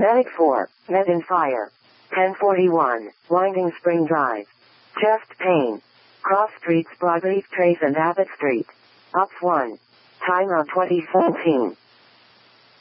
Medic 4, Med and Fire. 1041, Winding Spring Drive. Chest pain. Cross Streets, Broadleaf Trace and Abbott Street. Ops 1. Time on 2017.